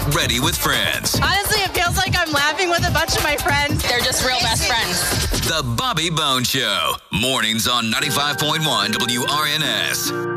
Ready with Friends. Honestly, it feels like I'm laughing with a bunch of my friends. They're just real best friends. The Bobby Bone Show. Mornings on 95.1 WRNS.